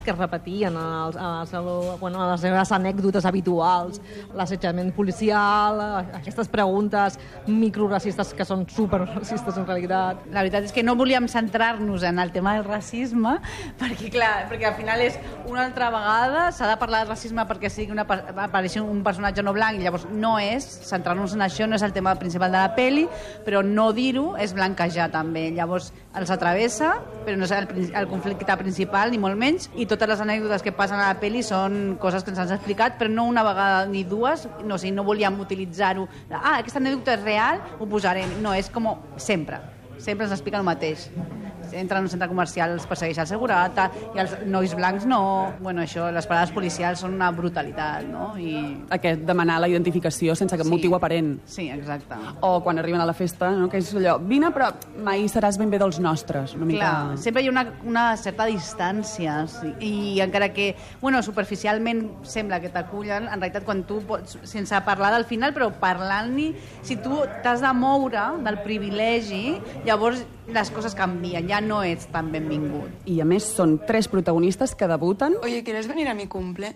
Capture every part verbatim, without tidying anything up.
que es repetien a, a, a, bueno, a les seves anècdotes habituals, l'assetjament policial, aquestes preguntes microracistes que són superracistes en realitat. La veritat és que no volíem centrar-nos en el tema del racisme, perquè clar, perquè al final és una altra vegada, s'ha de parlar de racisme perquè sigui una, apareixi un personatge no blanc, i llavors no és, centrar-nos en això no és el tema principal de la peli, però no dir-ho és blanquejar també, llavors els atravessa, però no és el, el conflicte principal, ni molt menys, i totes les anècdotes que passen a la pel·li són coses que ens han explicat, però no una vegada ni dues, no, o sigui, no volíem utilitzar-ho. Ah, aquesta anècdota és real, ho posarem. No, és com sempre. Sempre ens explica el mateix. Entren en un centre comercial, els persegueix el segurata, i els nois blancs no. Bueno, això, les parades policials són una brutalitat, no? I... Aquest demanar la identificació sense cap sí. motiu aparent. Sí, exacte. O quan arriben a la festa, no? Que és allò, vine, però mai seràs ben bé dels nostres. Una mica... Clar, sempre hi ha una, una certa distància, sí. I encara que, bueno, superficialment sembla que t'acullen, en realitat quan tu pots, sense parlar del final, però parlant-hi, si tu t'has de moure del privilegi, llavors les coses canvien, ja no ets tan benvingut. I a més són tres protagonistes que debuten. Oye, ¿quieres venir a mi cumple?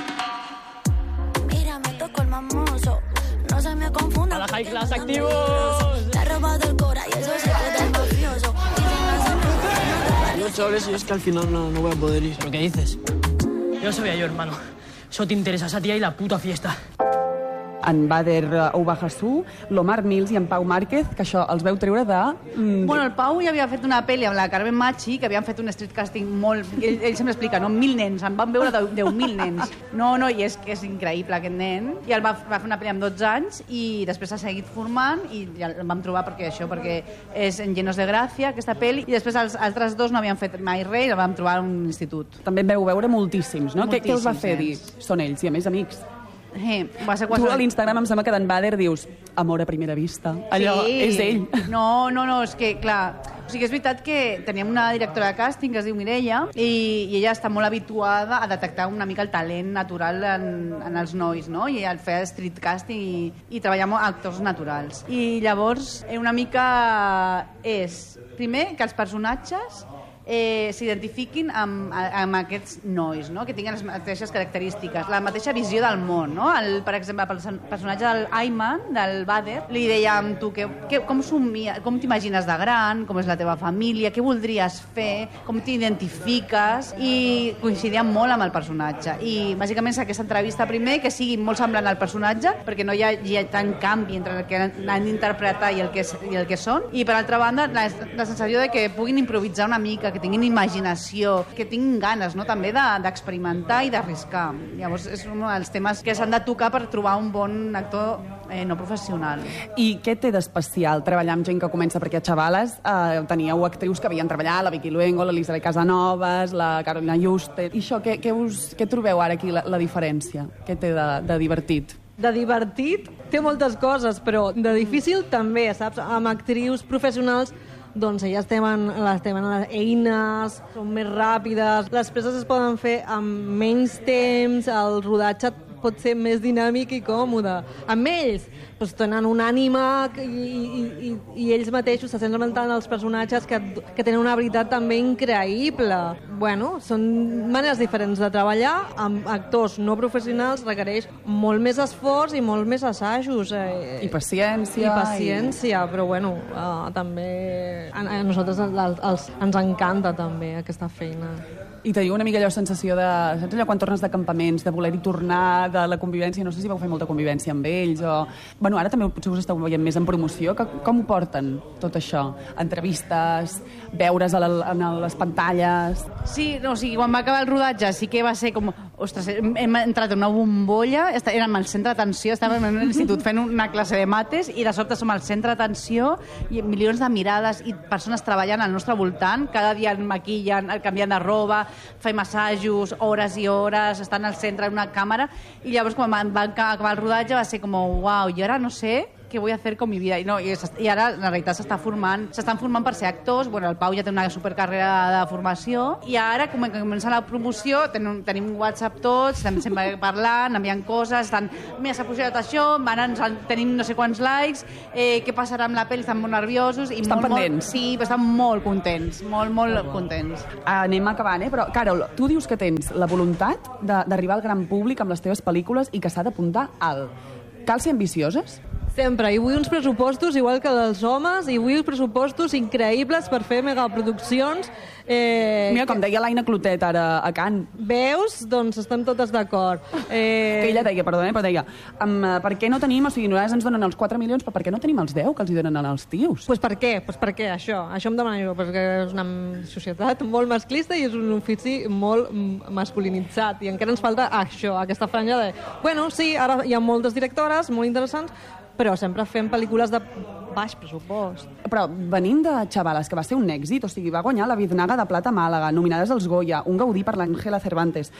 Mira, me tocó el mamoso. No se me confunda. ¡A la high class, activos! Te ha robado el cora y eso se queda el mafioso. Yo, chavales, yo es que al final no, no voy a poder ir. ¿Pero qué dices? Yo sabía yo, hermano. Solo te interesa esa tía y la puta fiesta. En Bader Oubahassou, l'Omar Mills i en Pau Márquez, que això els veu treure de... Mm, bueno, el Pau ja havia fet una pel·li amb la Carmen Machi, que havien fet un street casting molt... Ell, ell sempre explica, no? Mil nens, en van veure deu mil nens. No, no, i és que és increïble aquest nen. I el va, va fer una pel·li amb dotze anys i després s'ha seguit formant i ja el vam trobar perquè això, perquè és en Llenos de Gràcia, aquesta pel·li, i després els altres dos no havien fet mai res i el vam trobar a un institut. També veu veure moltíssims, no? Moltíssims, què, què us va fer dir? Són ells, i a més amics. Eh, va ser quasi... Tu a l'Instagram em sembla que d'en Bader dius amor a primera vista. Allò sí. És ell. No, no, no, és que, clar... O sigui, és veritat que teníem una directora de càsting que es diu Mireia i, i ella està molt habituada a detectar una mica el talent natural en, en els nois, no? I al fer street casting i, i treballar amb actors naturals. I llavors, una mica és, primer, que els personatges Eh, s'identifiquin amb, amb aquests nois, no? Que tinguin les mateixes característiques, la mateixa visió del món, no? El, per exemple, el personatge del Ayman, del Bader, li dèiem, tu, que, que, com, somia, com t'imagines de gran, com és la teva família, què voldries fer, com t'identifiques, i coincidíem molt amb el personatge. I bàsicament és aquesta entrevista primer, que sigui molt semblant al personatge, perquè no hi ha, hi ha tant canvi entre el que han d'interpretar i, el que, i el que són, i per altra banda, la, la sensació de que puguin improvisar una mica, que que tinguin imaginació, que tinguin ganes, no?, també d'experimentar i d'arriscar. Llavors, és un dels temes que s'han de tocar per trobar un bon actor eh, no professional. I què té d'especial treballar amb gent que comença? Perquè a Xavales eh, teníeu actrius que havien treballat, la Vicky Luengo, l'Elisabet Casanovas, la Carolina Juste. I això, què, què, us, què trobeu ara aquí, la, la diferència? Què té de, de divertit? De divertit té moltes coses, però de difícil també, saps? Amb actrius professionals doncs elles tenen les, tenen les eines, són més ràpides, les preses es poden fer amb menys temps, el rodatge pot ser més dinàmic i còmode. Amb ells doncs, tenen una ànima i, i, i, i ells mateixos se centren tant els personatges que, que tenen una veritat també increïble. Bueno, són maneres diferents de treballar amb actors no professionals, requereix molt més esforç i molt més assajos. Eh, I paciència. I paciència, i... però bueno, uh, també a, a nosaltres els, els, ens encanta també aquesta feina. I teniu una mica allò sensació de... Saps allò quan tornes de campaments, de voler-hi tornar, de la convivència? No sé si vau fer molta convivència amb ells o... Bueno, ara també potser us esteu veient més en promoció. Que, com ho porten, tot això? Entrevistes, veure's a la, a les pantalles... Sí, no, o sigui, quan va acabar el rodatge sí que va ser com... Ostres, hem entrat en una bombolla, érem al centre d'atenció, estàvem en un institut fent una classe de mates i de sobte som al centre d'atenció i milions de mirades i persones treballant al nostre voltant, cada dia en maquillen, canviant de roba, fem assajos, hores i hores, estan al centre d'una càmera, i llavors quan va acabar el rodatge va ser com, uau, i ara no sé què vull fer con mi vida. I, no, i, i ara, en realitat, s'està formant, s'estan formant per ser actors. Bueno, el Pau ja té una supercarrera de formació. I ara, com que comença la promoció, tenim, tenim WhatsApp tots, estem sempre parlant, enviant coses, estan, mira, s'ha pujat això, ara ens, tenim no sé quants likes, eh, què passarà amb la pel·li, estan molt nerviosos. I estan molt, pendents. Molt, sí, estan molt contents, molt, molt contents. Anem acabant, eh? Però, Carol, tu dius que tens la voluntat d'arribar al gran públic amb les teves pel·lícules i que s'ha d'apuntar alt. Cal ser ambicioses? Sempre, i vull uns pressupostos igual que dels homes, i vull uns pressupostos increïbles per fer megaproduccions. Eh, Mira, com deia l'Aina Clotet ara a Can. Veus? Doncs estem totes d'acord. Eh... Que ella deia, perdona, però deia, um, per què no tenim, o sigui, nosaltres ens donen els quatre milions, però per què no tenim els deu que els hi donen als tios? Pues per què? Pues per què, això? Això em demano jo, perquè és una societat molt masclista i és un ofici molt masculinitzat, i encara ens falta això, aquesta franja de... Bueno, sí, ara hi ha moltes directores molt interessants, però sempre fem pel·lícules de baix pressupost. Però venint de Xavales, que va ser un èxit, o sigui, va guanyar la Biznaga de Plata a Màlaga, nominades als Goya, un Gaudí per l'Àngela Cervantes.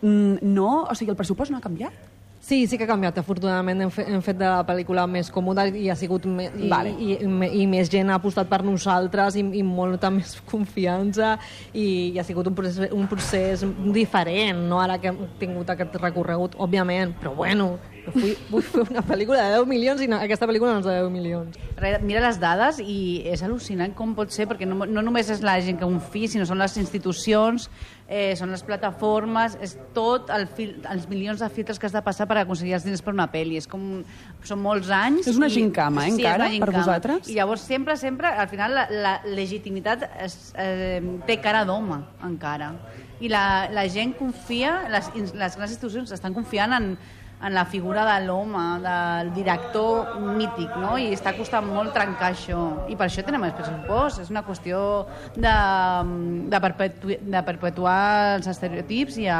No, o sigui, el pressupost no ha canviat? Sí, sí que ha canviat. Afortunadament hem, fe, hem fet de la pel·lícula més còmoda i ha sigut me, i, vale. i, i, i més gent ha apostat per nosaltres i, i molta més confiança i, i ha sigut un procés, un procés diferent, no? Ara que hem tingut aquest recorregut, òbviament, però bueno, vull, vull fer una pel·lícula de deu milions i no, aquesta pel·lícula no és de deu milions. Mira les dades i és al·lucinant com pot ser, perquè no, no només és la gent que confia, sinó són les institucions, eh, són les plataformes, és tot el fil, els milions de filtres que has de passar per aconseguir els diners per una pel·li. És com, són molts anys. És una i, gincama, eh, sí, encara, gincama. per vosaltres? I llavors sempre, sempre, al final, la, la legitimitat es, eh, té cara d'home, encara. I la, la gent confia, les, les grans institucions estan confiant en en la figura de l'home, del director mític, no? I està costant molt trencar això. I per això tenim més pressupost. És una qüestió de, de, perpetu, de perpetuar els estereotips i, a,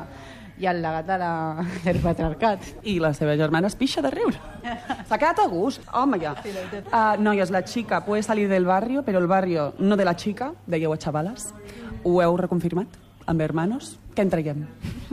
i el legat de la, del patriarcat. I la seva germana es pixa de riure. S'ha quedat a gust. Home, ja. Uh, noies, la xica puede salir del barrio, però el barrio no de la xica, dèieu a Xavales. Ho heu reconfirmat? Amb hermanos? Què en traiem?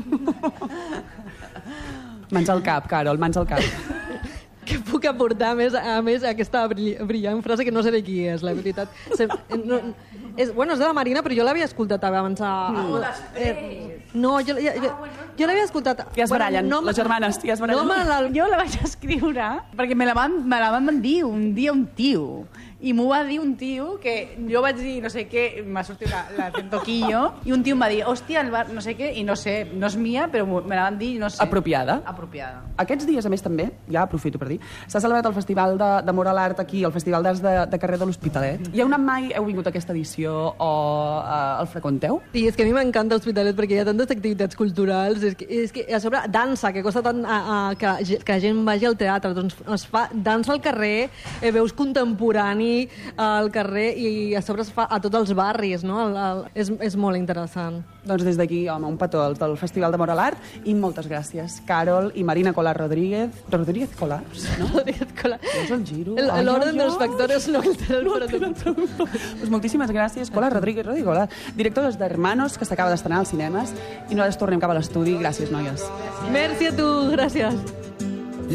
Mans al cap, Carol, mans al cap. Que puc aportar més, a més aquesta brillant frase que no sé de qui és, la veritat. Se, no, és, bueno, és de la Marina, però jo l'havia escoltat abans. A, a, eh, no, jo, jo, jo, jo l'havia escoltat... Ja es barallen, bueno, no, les germanes, ja es barallen. No, la, jo la vaig escriure perquè me la van, me la van dir un dia un tio. I m'ho va dir un tio que jo vaig dir no sé què, m'ha sortit la, la Tentoquillo, i un tio em va dir, hòstia, el bar, no sé què, i no sé, no és mia, però me la van dir, no sé. Apropiada. Apropiada. Aquests dies, a més, també, ja aprofito per dir, s'ha celebrat el Festival d'Amor a l'Art aquí, el Festival d'Arts de, de Carrer de l'Hospitalet. Hi ha anat mai, heu vingut a aquesta edició o uh, el freqüenteu? Sí, és que a mi m'encanta l'Hospitalet perquè hi ha tantes activitats culturals, és que, és que a sobre dansa, que costa tant a, a, que, que la gent vagi al teatre, doncs es fa dansa al carrer, eh, veus contemporani al carrer i a sobre es fa a tots els barris, no? El, el, és, és molt interessant. Doncs des d'aquí, home, un petó del Festival d'Amor a l'Art i moltes gràcies, Carol i Marina Colar Rodríguez. Rodríguez Colars, no? Rodríguez Colar. És el giro. L'ordre dels factors no altera el no producte. Pues moltíssimes gràcies, Colar Rodríguez, Rodríguez Colar, directores d'Hermanos, que s'acaba d'estrenar als cinemes, i nosaltres tornem cap a l'estudi. Gràcies, noies. Merci a tu, gràcies.